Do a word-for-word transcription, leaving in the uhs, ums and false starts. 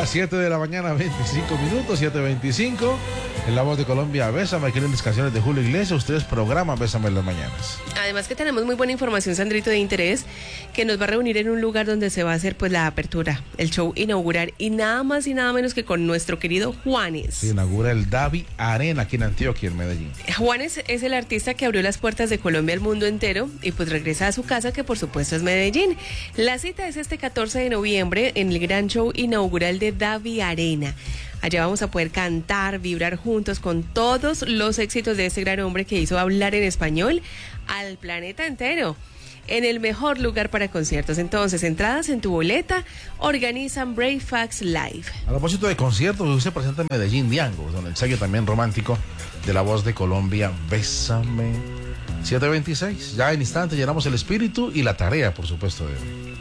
Las siete de la mañana, veinticinco minutos, siete veinticinco. En La Voz de Colombia, Bésame, aquí en las canciones de Julio Iglesias. Ustedes programan Bésame en las mañanas. Además que tenemos muy buena información, Sandrito, de interés, que nos va a reunir en un lugar donde se va a hacer pues la apertura, el show inaugural, y nada más y nada menos que con nuestro querido Juanes. Se inaugura el Davi Arena aquí en Antioquia, en Medellín. Juanes es el artista que abrió las puertas de Colombia al mundo entero y pues regresa a su casa, que por supuesto es Medellín. La cita es este catorce de noviembre en el gran show inaugural de Davi Arena. Allá vamos a poder cantar, vibrar juntos con todos los éxitos de este gran hombre que hizo hablar en español al planeta entero, en el mejor lugar para conciertos. Entonces, entradas en tu boleta, organizan Bravefax Live. A propósito de conciertos, hoy se presenta en Medellín Diango, donde el sello también romántico de La Voz de Colombia, Bésame. siete veintiséis, ya en instante llenamos el espíritu y la tarea, por supuesto, de hoy.